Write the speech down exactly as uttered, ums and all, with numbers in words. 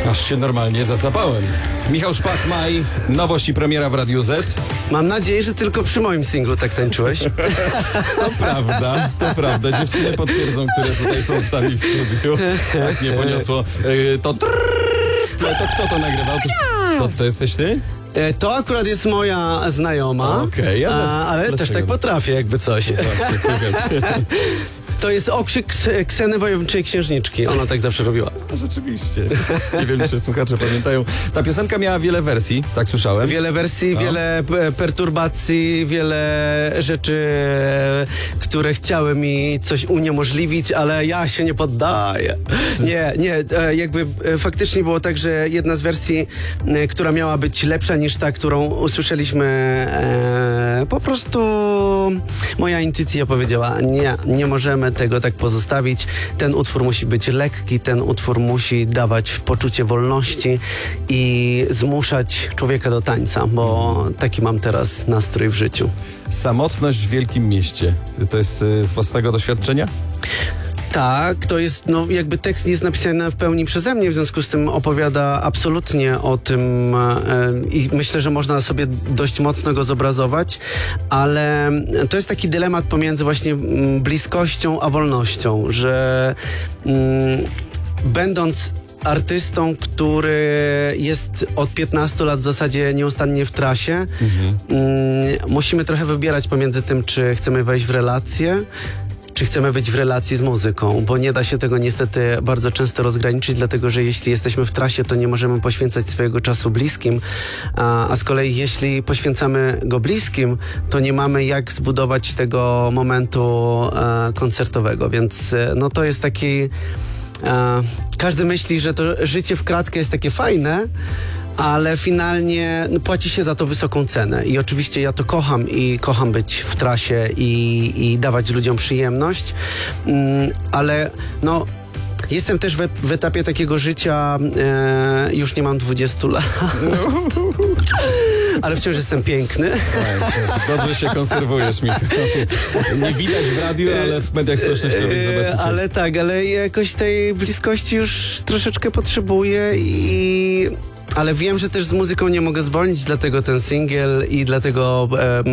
Aż się normalnie zasapałem. Michał Szpachmaj, nowość i premiera w Radiu Z. Mam nadzieję, że tylko przy moim singlu tak tańczyłeś. To prawda, to prawda. Dziewczyny potwierdzą, które tutaj są z nami w studiu. Tak nie poniosło. Yy, to, trrr, to to kto to nagrywał? To, to, to jesteś ty? E, To akurat jest moja znajoma, Okej, ja a, ale dlaczego? też tak potrafię, jakby coś. Zobaczcie, słuchajcie. To jest okrzyk Kseny Wojowniczej Księżniczki. Ona tak zawsze robiła. Rzeczywiście. Nie wiem, czy słuchacze pamiętają. Ta piosenka miała wiele wersji, tak słyszałem. Wiele wersji, No. wiele p- perturbacji, wiele rzeczy, które chciały mi coś uniemożliwić, ale ja się nie poddaję. Nie, nie, e, jakby e, faktycznie było tak, że jedna z wersji, e, która miała być lepsza niż ta, którą usłyszeliśmy, e, po prostu moja intuicja powiedziała, nie, nie możemy tego tak pozostawić. Ten utwór musi być lekki, ten utwór musi dawać poczucie wolności i zmuszać człowieka do tańca, bo taki mam teraz nastrój w życiu. Samotność w wielkim mieście. To jest y, z własnego doświadczenia? Tak, to jest, no jakby tekst jest napisany w pełni przeze mnie, w związku z tym opowiada absolutnie o tym e, i myślę, że można sobie dość mocno go zobrazować, ale to jest taki dylemat pomiędzy właśnie mm, bliskością a wolnością, że mm, będąc artystą, który jest od piętnastu lat w zasadzie nieustannie w trasie, mhm. mm, musimy trochę wybierać pomiędzy tym, czy chcemy wejść w relację, czy chcemy być w relacji z muzyką, bo nie da się tego niestety bardzo często rozgraniczyć, dlatego że jeśli jesteśmy w trasie, to nie możemy poświęcać swojego czasu bliskim, a, a z kolei jeśli poświęcamy go bliskim, to nie mamy jak zbudować tego momentu e, koncertowego, więc e, no to jest taki... E, każdy myśli, że to życie w kratkę jest takie fajne, ale finalnie no, płaci się za to wysoką cenę i oczywiście ja to kocham i kocham być w trasie i, i dawać ludziom przyjemność, mm, ale no jestem też w, w etapie takiego życia, e, już nie mam dwudziestu lat, ale wciąż jestem piękny. Dobrze się konserwujesz, Michał. Nie widać w radiu, ale w mediach społecznościowych zobaczycie. Ale tak, ale jakoś tej bliskości już troszeczkę potrzebuję i... Ale wiem, że też z muzyką nie mogę zwolnić, dlatego ten singiel i dlatego... E,